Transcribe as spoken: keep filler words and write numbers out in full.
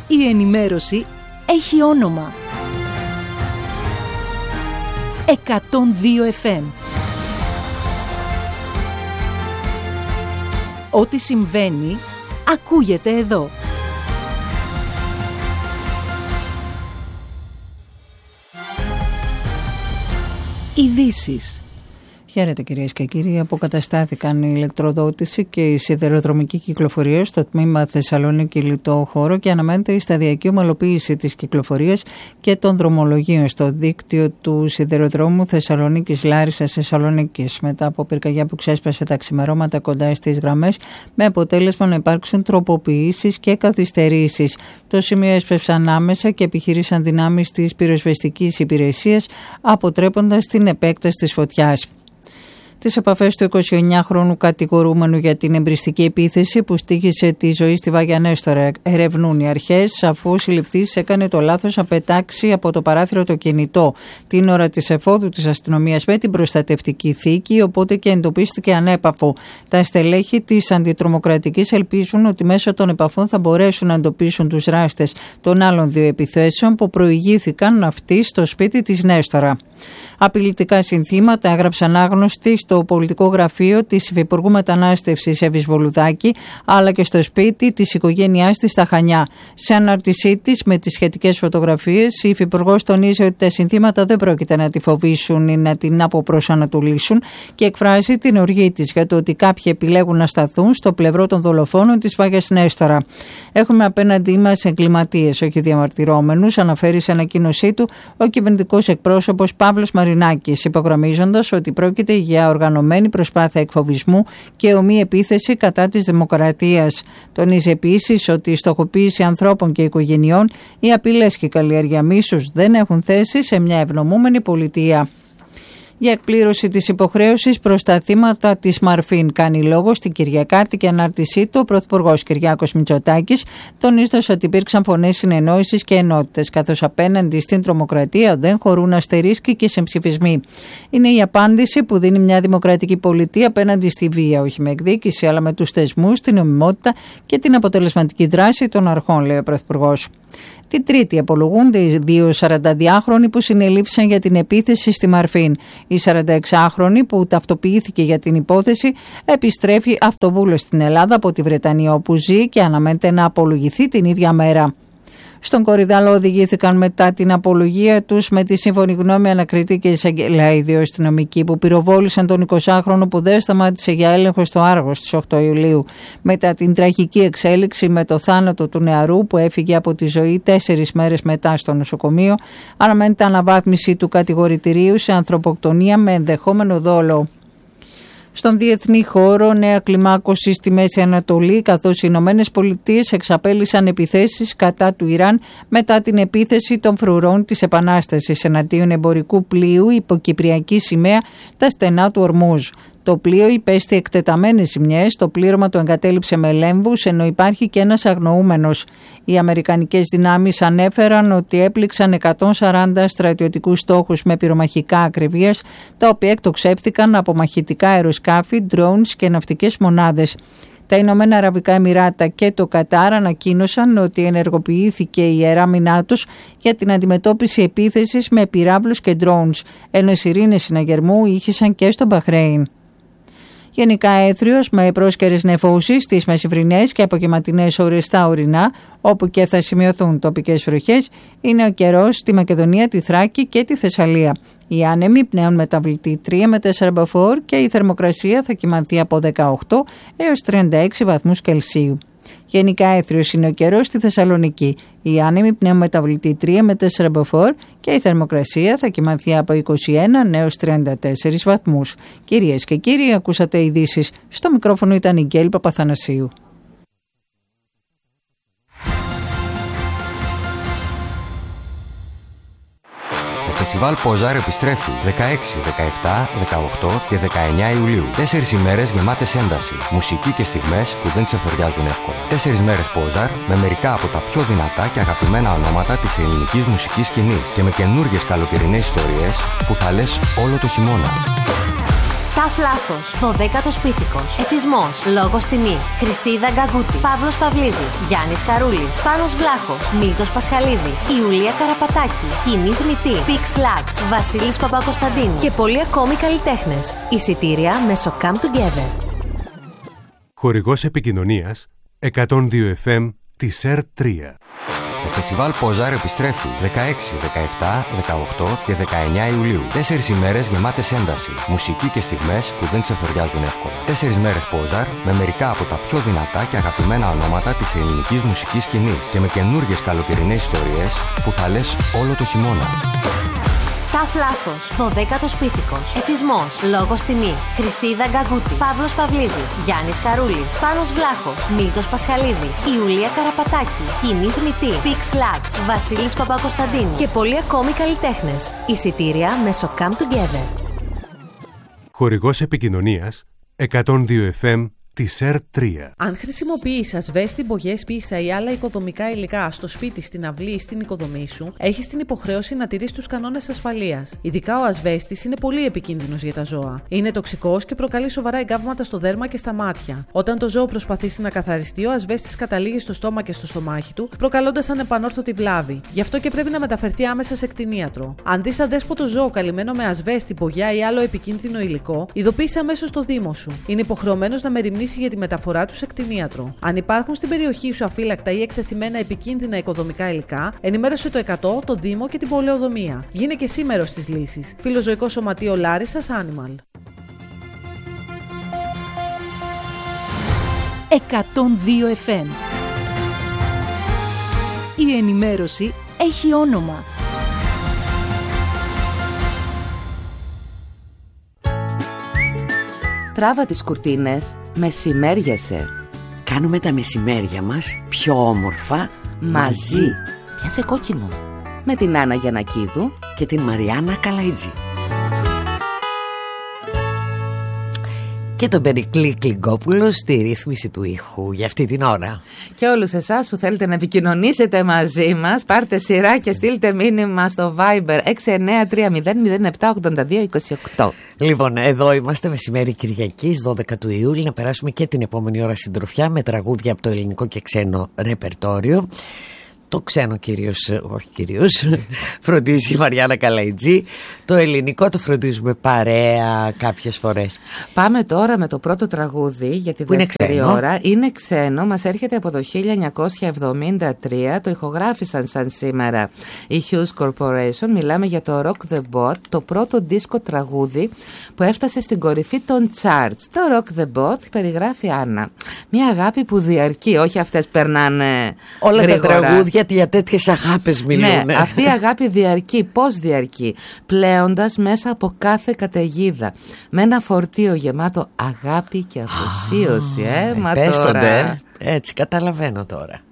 Η ενημέρωση έχει όνομα. εκατόν δύο εφ εμ. Ό,τι συμβαίνει, ακούγεται εδώ. Ειδήσεις. Χαίρετε κυρίες και κύριοι. Αποκαταστάθηκαν η ηλεκτροδότηση και η σιδηροδρομική κυκλοφορία στο τμήμα Θεσσαλονίκη Λιτό χώρο και αναμένεται η σταδιακή ομαλοποίηση της κυκλοφορίας και των δρομολογίων στο δίκτυο του σιδηροδρόμου Θεσσαλονίκης Λάρισσας Θεσσαλονίκης μετά από πυρκαγιά που ξέσπασε τα ξημερώματα κοντά στις γραμμές, με αποτέλεσμα να υπάρξουν τροποποιήσεις και καθυστερήσεις. Το σημείο έσπευσαν άμεσα και επιχειρήσαν δυνάμεις της πυροσβεστικής υπηρεσίας, αποτρέποντας την επέκταση της φωτιάς. Τις επαφές του εικοσιεννιάχρονου κατηγορούμενου για την εμπριστική επίθεση που στοίχησε τη ζωή στη Βάγια Νέστορα ερευνούν οι αρχές, αφού ο συλληφθής έκανε το λάθος να πετάξει από το παράθυρο το κινητό την ώρα της εφόδου της αστυνομίας με την προστατευτική θήκη, οπότε και εντοπίστηκε ανέπαφο. Τα στελέχη της αντιτρομοκρατικής ελπίζουν ότι μέσω των επαφών θα μπορέσουν να εντοπίσουν τους δράστες των άλλων δύο επιθέσεων που προηγήθηκαν αυτοί στο σπίτι της Νέστορα. Απειλητικά συνθήματα έγραψαν άγνωστοι στο πολιτικό γραφείο της Υφυπουργού Μετανάστευσης Εύης Βολουδάκη, αλλά και στο σπίτι της οικογένειάς της στα Χανιά. Σε ανάρτησή της με τις σχετικές φωτογραφίες, η Υφυπουργός τονίζει ότι τα συνθήματα δεν πρόκειται να τη φοβήσουν ή να την αποπροσανατολίσουν και εκφράζει την οργή της για το ότι κάποιοι επιλέγουν να σταθούν στο πλευρό των δολοφόνων της Βάγιας Νέστορα. Έχουμε απέναντί μας εγκληματίες, όχι διαμαρτυρόμενους, αναφέρει σε ανακοίνωσή του ο κυβερνητικός εκπρόσωπος Παύλος Μαρινάκης, υπογραμμίζοντας ότι πρόκειται για οργανωμένη προσπάθεια εκφοβισμού και ομή επίθεση κατά της δημοκρατίας. Τονίζει επίσης ότι η στοχοποίηση ανθρώπων και οικογενειών, οι απειλές και η καλλιέργεια μίσους δεν έχουν θέση σε μια ευνομούμενη πολιτεία. Για εκπλήρωση της υποχρέωσης προς τα θύματα της Μαρφίν κάνει λόγο στην Κυριακάτικη ανάρτησή του ο Πρωθυπουργός Κυριάκος Μητσοτάκης, τονίζοντας ότι υπήρξαν φωνές συνεννόησης και ενότητες, καθώς απέναντι στην τρομοκρατία δεν χωρούν αστερίσκοι και συμψηφισμοί. Είναι η απάντηση που δίνει μια δημοκρατική πολιτεία απέναντι στη βία, όχι με εκδίκηση, αλλά με τους θεσμούς, την νομιμότητα και την αποτελεσματική δράση των αρχών, λέει ο Πρωθυπουργός. Την Τρίτη απολογούνται οι δύο σαρανταδυάχρονοι που συνελήφθησαν για την επίθεση στη Μαρφίν. Η σαρανταεξάχρονη που ταυτοποιήθηκε για την υπόθεση επιστρέφει αυτοβούλος στην Ελλάδα από τη Βρετανία όπου ζει και αναμένεται να απολογηθεί την ίδια μέρα. Στον Κορυδάλο οδηγήθηκαν μετά την απολογία τους με τη σύμφωνη γνώμη ανακριτή και εισαγγελέα οι δύο αστυνομικοί που πυροβόλησαν τον εικοσάχρονο που δεν σταμάτησε για έλεγχο στο Άργος στις οκτώ Ιουλίου. Μετά την τραγική εξέλιξη με το θάνατο του νεαρού που έφυγε από τη ζωή τέσσερις μέρες μετά στο νοσοκομείο, αναμένεται αναβάθμιση του κατηγορητηρίου σε ανθρωποκτονία με ενδεχόμενο δόλο. Στον διεθνή χώρο, νέα κλιμάκωση στη Μέση Ανατολή, καθώς οι Ηνωμένες Πολιτείες εξαπέλυσαν επιθέσεις κατά του Ιράν μετά την επίθεση των φρουρών της Επανάστασης εναντίον εμπορικού πλοίου υποκυπριακή σημαία τα στενά του Ορμούζ. Το πλοίο υπέστη εκτεταμένες ζημιές, το πλήρωμα το εγκατέλειψε με λέμβους, ενώ υπάρχει και ένας αγνοούμενος. Οι αμερικανικές δυνάμεις ανέφεραν ότι έπληξαν εκατόν σαράντα στρατιωτικούς στόχους με πυρομαχικά ακριβίας, τα οποία εκτοξεύτηκαν από μαχητικά αεροσκάφη, drones και ναυτικές μονάδες. Τα Ηνωμένα Αραβικά Εμιράτα και το Κατάρ ανακοίνωσαν ότι ενεργοποιήθηκε η ιερά μηνά τους για την αντιμετώπιση επίθεσης με πυράβλους και drones, ενώ οι σιρήνες συναγερμού ήχησαν και στο Μπαχρέιν. Γενικά έθριος με πρόσκαιρες νεφώσεις στις μεσημβρινές και απογευματινές ώρες στα ορεινά, όπου και θα σημειωθούν τοπικές βροχές, είναι ο καιρός στη Μακεδονία, τη Θράκη και τη Θεσσαλία. Οι άνεμοι πνέουν μεταβλητή τρία με τέσσερα μποφόρ και η θερμοκρασία θα κυμανθεί από δεκαοκτώ έως τριάντα έξι βαθμούς Κελσίου. Γενικά έθριος είναι ο καιρός στη Θεσσαλονίκη. Οι άνεμοι πνέουν μεταβλητή τρία με τέσσερα μποφόρ και η θερμοκρασία θα κυμανθεί από είκοσι ένα έως τριάντα τέσσερα βαθμούς. Κυρίες και κύριοι, ακούσατε ειδήσεις. Στο μικρόφωνο ήταν η Γκέλη Παπαθανασίου. Το φεστιβάλ Πόζαρ επιστρέφει δεκαέξι, δεκαεπτά, δεκαοκτώ και δεκαεννιά Ιουλίου. Τέσσερις ημέρες γεμάτες ένταση, μουσική και στιγμές που δεν ξεφοριάζουν εύκολα. Τέσσερις μέρες Πόζαρ με μερικά από τα πιο δυνατά και αγαπημένα ονόματα της ελληνικής μουσικής σκηνής και με καινούργιες καλοκαιρινές ιστορίες που θα λες όλο το χειμώνα. Ταφ Λάθος, δωδέκατος Πίθηκος, Εθισμός, Λόγος Τιμής, Χρυσίδα Γκαγκούτη, Παύλος Παυλίδης, Γιάννης Χαρούλης, Πάνος Βλάχος, Μίλτος Πασχαλίδης, Ιουλία Καραπατάκη, Κοινή Θνητή, Πίξ Λάξ, Βασίλης Παπακοσταντίνου και πολλοί ακόμη καλλιτέχνες. Εισιτήρια μέσω Come Together. Χορηγός επικοινωνίας εκατόν δύο εφ εμ της ΕΡ τρία. Το φεστιβάλ Ποζάρ επιστρέφει δεκαέξι, δεκαεπτά, δεκαοκτώ και δεκαεννιά Ιουλίου. Τέσσερις ημέρες γεμάτες ένταση, μουσική και στιγμές που δεν ξεφοριάζουν εύκολα. Τέσσερις μέρες Ποζάρ με μερικά από τα πιο δυνατά και αγαπημένα ονόματα της ελληνικής μουσικής σκηνής και με καινούργιες καλοκαιρινές ιστορίες που θα λες όλο το χειμώνα. Ταφ Λάθος, δωδέκατος Πίθηκος, Εθισμός, Λόγος Τιμής, Χρυσίδα Γκαγκούτη, Παύλος Παυλίδης, Γιάννης Χαρούλης, Πάνος Βλάχος, Μίλτος Πασχαλίδης, Ιουλία Καραπατάκη, Κοινή Θνητή, Πίξ Λάξ, Βασίλης Παπακοσταντίνου και πολλοί ακόμη καλλιτέχνες. Εισιτήρια μέσω Come Together. Χορηγός επικοινωνίας εκατόν δύο εφ εμ της ΕΡ τρία. Αν χρησιμοποιείς ασβέστη, μπογιές, πίσα ή άλλα οικοδομικά υλικά στο σπίτι, στην αυλή ή στην οικοδομή σου, έχεις την υποχρέωση να τηρείς τους κανόνες ασφαλείας. Ειδικά ο ασβέστης είναι πολύ επικίνδυνος για τα ζώα. Είναι τοξικός και προκαλεί σοβαρά εγκάβματα στο δέρμα και στα μάτια. Όταν το ζώο προσπαθήσει να καθαριστεί, ο ασβέστης καταλήγει στο στόμα και στο στομάχι του, προκαλώντας ανεπανόρθωτη βλάβη. Γι' αυτό και πρέπει να μεταφερθεί άμεσα σε κτηνίατρο. Αν δεις αδέσποτο ζώο καλυμμένο με ασβέστη, μπογιά ή άλλο επικίνδυνο υλικό, ειδοποίησε αμέσως το δήμο σου. Είναι υποχρεωμένος να μεριμνήσει για τη μεταφορά του σε κτηνίατρο. Αν υπάρχουν στην περιοχή σου αφύλακτα ή εκτεθειμένα επικίνδυνα οικοδομικά υλικά, ενημέρωσε το εκατό, το Δήμο και την πολεοδομία. Γίνε και εσύ μέρος της λύσης. Φιλοζωικό Σωματείο Λάρισσας Animal. εκατόν δύο εφ εμ. Η ενημέρωση έχει όνομα. Τράβα τις κουρτίνες, μεσημέριασε. Κάνουμε τα μεσημέρια μας πιο όμορφα μαζί. Πιάσε κόκκινο. Με την Άννα Γιαννακίδου και την Μαριάννα Καλαϊτζή. Και τον Περικλή Κλιγκόπουλο στη ρύθμιση του ήχου για αυτή την ώρα. Και όλους εσάς που θέλετε να επικοινωνήσετε μαζί μας, πάρτε σειρά και στείλτε μήνυμα στο Viber έξι εννιά τρία μηδέν μηδέν επτά ογδόντα δύο είκοσι οκτώ. Λοιπόν, εδώ είμαστε μεσημέρι Κυριακής δώδεκα του Ιούλη. Να περάσουμε και την επόμενη ώρα συντροφιά με τραγούδια από το ελληνικό και ξένο ρεπερτόριο. Το ξένο κυρίως, όχι κυρίως, φροντίζει η Μαριάννα Καλαϊτζή. Το ελληνικό το φροντίζουμε παρέα κάποιες φορές. Πάμε τώρα με το πρώτο τραγούδι για τη δεύτερη ώρα. Είναι ξένο, μας έρχεται από το χίλια εννιακόσια εβδομήντα τρία. Το ηχογράφησαν σαν σήμερα η Hughes Corporation. Μιλάμε για το Rock the Boat, το πρώτο δίσκο τραγούδι που έφτασε στην κορυφή των charts. Το Rock the Boat περιγράφει Άννα μια αγάπη που διαρκεί, όχι αυτές περνάνε όλα γρήγορα. Τα τραγούδια για τέτοιες αγάπες μιλούν. Ναι, αυτή η αγάπη διαρκεί. Πώς διαρκεί? Πλέοντας μέσα από κάθε καταιγίδα με ένα φορτίο γεμάτο αγάπη και αφοσίωση. ε, μα πες τώρα. Τον, έτσι καταλαβαίνω τώρα.